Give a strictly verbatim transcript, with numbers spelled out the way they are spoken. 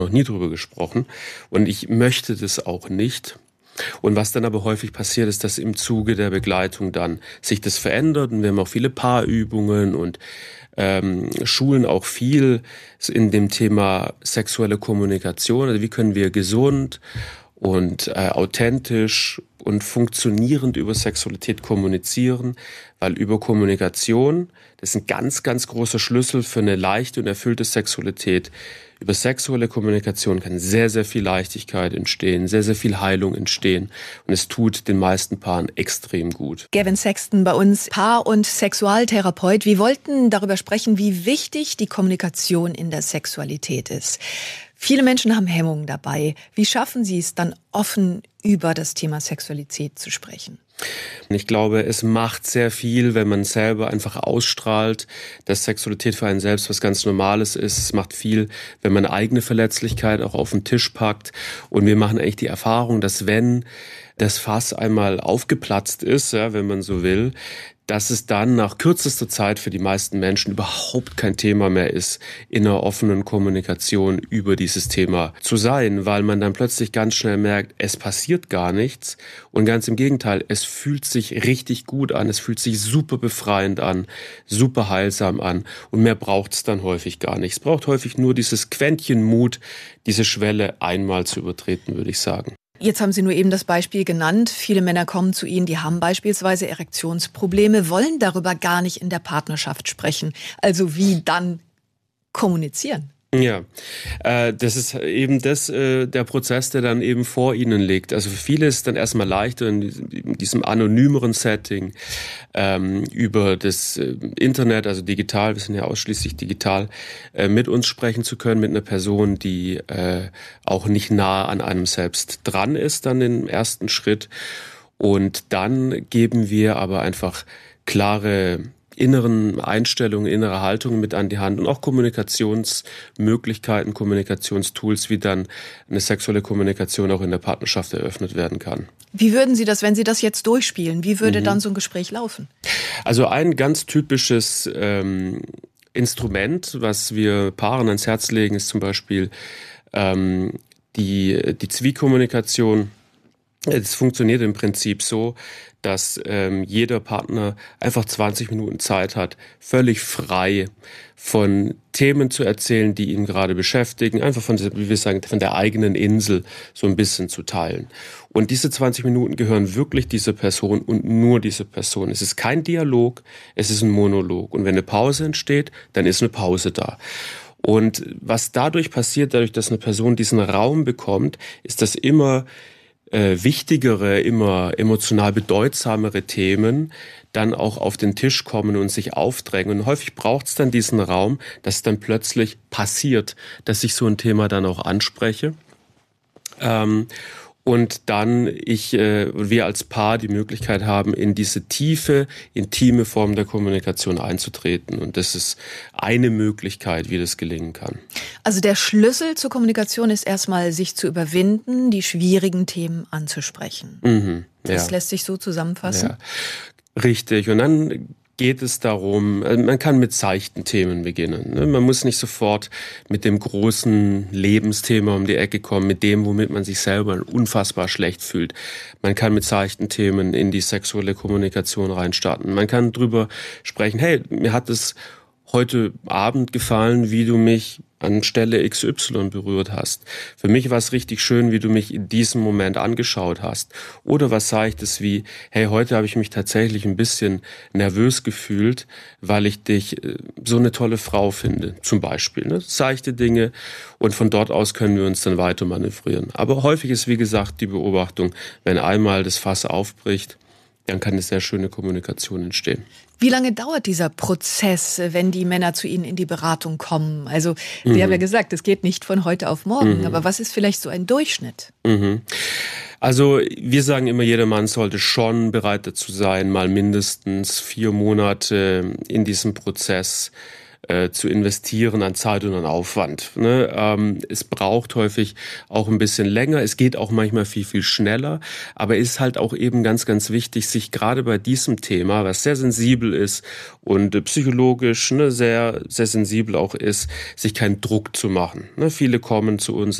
noch nie drüber gesprochen und ich möchte das auch nicht. Und was dann aber häufig passiert, ist, dass im Zuge der Begleitung dann sich das verändert und wir haben auch viele Paarübungen und ähm, schulen auch viel in dem Thema sexuelle Kommunikation. Also wie können wir gesund und äh, authentisch und funktionierend über Sexualität kommunizieren, weil über Kommunikation, das ist ein ganz, ganz großer Schlüssel für eine leichte und erfüllte Sexualität. Über sexuelle Kommunikation kann sehr, sehr viel Leichtigkeit entstehen, sehr, sehr viel Heilung entstehen und es tut den meisten Paaren extrem gut. Gavin Sexton bei uns, Paar- und Sexualtherapeut. Wir wollten darüber sprechen, wie wichtig die Kommunikation in der Sexualität ist. Viele Menschen haben Hemmungen dabei. Wie schaffen Sie es dann offen über das Thema Sexualität zu sprechen? Ich glaube, es macht sehr viel, wenn man selber einfach ausstrahlt, dass Sexualität für einen selbst was ganz Normales ist. Es macht viel, wenn man eigene Verletzlichkeit auch auf den Tisch packt. Und wir machen eigentlich die Erfahrung, dass wenn das Fass einmal aufgeplatzt ist, ja, wenn man so will, dass es dann nach kürzester Zeit für die meisten Menschen überhaupt kein Thema mehr ist, in einer offenen Kommunikation über dieses Thema zu sein, weil man dann plötzlich ganz schnell merkt, es passiert gar nichts und ganz im Gegenteil, es fühlt sich richtig gut an, es fühlt sich super befreiend an, super heilsam an und mehr braucht es dann häufig gar nicht. Es braucht häufig nur dieses Quäntchen Mut, diese Schwelle einmal zu übertreten, würde ich sagen. Jetzt haben Sie nur eben das Beispiel genannt. Viele Männer kommen zu Ihnen, die haben beispielsweise Erektionsprobleme, wollen darüber gar nicht in der Partnerschaft sprechen. Also wie dann kommunizieren? Ja, äh, das ist eben das, äh, der Prozess, der dann eben vor Ihnen liegt. Also für viele ist es dann erstmal leichter in diesem, in diesem anonymeren Setting ähm, über das äh, Internet, also digital, wir sind ja ausschließlich digital, äh, mit uns sprechen zu können, mit einer Person, die äh, auch nicht nah an einem selbst dran ist, dann im ersten Schritt. Und dann geben wir aber einfach klare inneren Einstellungen, innere Haltungen mit an die Hand und auch Kommunikationsmöglichkeiten, Kommunikationstools, wie dann eine sexuelle Kommunikation auch in der Partnerschaft eröffnet werden kann. Wie würden Sie das, wenn Sie das jetzt durchspielen, wie würde mhm. dann so ein Gespräch laufen? Also ein ganz typisches ähm, Instrument, was wir Paaren ans Herz legen, ist zum Beispiel ähm, die, die Zwiegkommunikation. Es funktioniert im Prinzip so, dass ähm, jeder Partner einfach zwanzig Minuten Zeit hat, völlig frei von Themen zu erzählen, die ihn gerade beschäftigen, einfach von, wie wir sagen, von der eigenen Insel so ein bisschen zu teilen. Und diese zwanzig Minuten gehören wirklich dieser Person und nur dieser Person. Es ist kein Dialog, es ist ein Monolog. Und wenn eine Pause entsteht, dann ist eine Pause da. Und was dadurch passiert, dadurch, dass eine Person diesen Raum bekommt, ist, dass immer Äh, wichtigere, immer emotional bedeutsamere Themen dann auch auf den Tisch kommen und sich aufdrängen. Und häufig braucht es dann diesen Raum, dass dann plötzlich passiert, dass ich so ein Thema dann auch anspreche. Ähm, und dann ich, äh, wir als Paar die Möglichkeit haben, in diese tiefe, intime Form der Kommunikation einzutreten. Und das ist eine Möglichkeit, wie das gelingen kann. Also der Schlüssel zur Kommunikation ist erstmal, sich zu überwinden, die schwierigen Themen anzusprechen. Mhm, ja. Das lässt sich so zusammenfassen? Ja, richtig. Und dann geht es darum, man kann mit seichten Themen beginnen. Man muss nicht sofort mit dem großen Lebensthema um die Ecke kommen, mit dem, womit man sich selber unfassbar schlecht fühlt. Man kann mit seichten Themen in die sexuelle Kommunikation reinstarten. Man kann drüber sprechen, hey, mir hat es heute Abend gefallen, wie du mich an Stelle X Y berührt hast. Für mich war es richtig schön, wie du mich in diesem Moment angeschaut hast. Oder was Seichtes wie, hey, heute habe ich mich tatsächlich ein bisschen nervös gefühlt, weil ich dich äh, so eine tolle Frau finde, zum Beispiel. Ne? Seichte Dinge und von dort aus können wir uns dann weiter manövrieren. Aber häufig ist, wie gesagt, die Beobachtung, wenn einmal das Fass aufbricht, dann kann eine sehr schöne Kommunikation entstehen. Wie lange dauert dieser Prozess, wenn die Männer zu Ihnen in die Beratung kommen? Also, Sie Mhm. haben ja gesagt, es geht nicht von heute auf morgen. Mhm. Aber was ist vielleicht so ein Durchschnitt? Mhm. Also wir sagen immer, jeder Mann sollte schon bereit dazu sein, mal mindestens vier Monate in diesem Prozess äh, zu investieren an Zeit und an Aufwand. Ne? Ähm, es braucht häufig auch ein bisschen länger. Es geht auch manchmal viel, viel schneller. Aber ist halt auch eben ganz, ganz wichtig, sich gerade bei diesem Thema, was sehr sensibel ist und äh, psychologisch ne, sehr, sehr sensibel auch ist, sich keinen Druck zu machen. Ne? Viele kommen zu uns